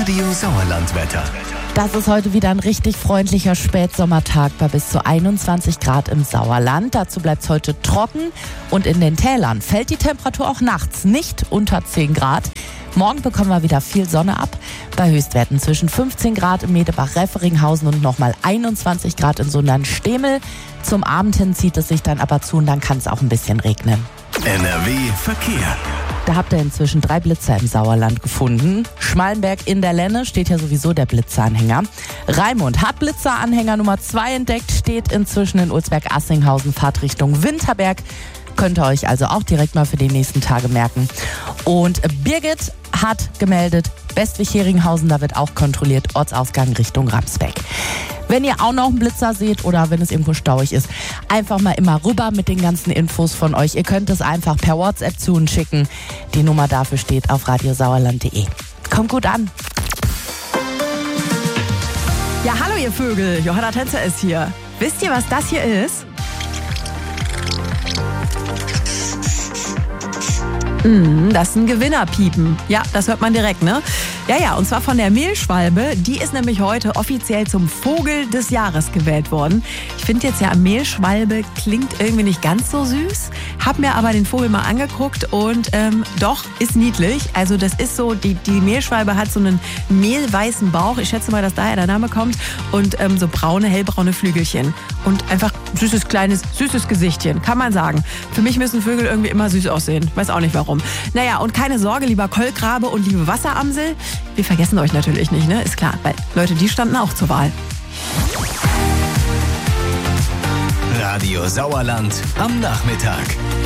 Radio Sauerland-Wetter. Das ist heute wieder ein richtig freundlicher Spätsommertag bei bis zu 21 Grad im Sauerland. Dazu bleibt es heute trocken und in den Tälern fällt die Temperatur auch nachts nicht unter 10 Grad. Morgen bekommen wir wieder viel Sonne ab, bei Höchstwerten zwischen 15 Grad im Medebach-Refferinghausen und nochmal 21 Grad in Sundern-Stehmel. Zum Abend hin zieht es sich dann aber zu und dann kann es auch ein bisschen regnen. NRW Verkehr. Da habt ihr inzwischen 3 Blitzer im Sauerland gefunden. Schmalenberg in der Lenne steht ja sowieso der Blitzeranhänger. Raimund hat Blitzeranhänger Nummer 2 entdeckt, steht inzwischen in Ulsberg-Assinghausen, Fahrtrichtung Winterberg. Könnt ihr euch also auch direkt mal für die nächsten Tage merken. Und Birgit hat gemeldet, Bestwig-Heringhausen, da wird auch kontrolliert, Ortsausgang Richtung Ramsbeck. Wenn ihr auch noch einen Blitzer seht oder wenn es irgendwo stauig ist, einfach mal immer rüber mit den ganzen Infos von euch. Ihr könnt es einfach per WhatsApp zu uns schicken. Die Nummer dafür steht auf radiosauerland.de. Kommt gut an. Ja, hallo ihr Vögel, Johanna Tänzer ist hier. Wisst ihr, was das hier ist? Das ist ein Gewinnerpiepen. Ja, das hört man direkt, ne? Ja, und zwar von der Mehlschwalbe. Die ist nämlich heute offiziell zum Vogel des Jahres gewählt worden. Ich finde jetzt ja, Mehlschwalbe klingt irgendwie nicht ganz so süß. Hab mir aber den Vogel mal angeguckt und doch, ist niedlich. Also das ist so, die Mehlschwalbe hat so einen mehlweißen Bauch. Ich schätze mal, dass daher der Name kommt. Und so braune, hellbraune Flügelchen. Und einfach süßes, kleines, süßes Gesichtchen, kann man sagen. Für mich müssen Vögel irgendwie immer süß aussehen. Weiß auch nicht warum. Naja, und keine Sorge, lieber Kolkrabe und liebe Wasseramsel. Wir vergessen euch natürlich nicht, ne? Ist klar, weil Leute, die standen auch zur Wahl. Radio Sauerland am Nachmittag.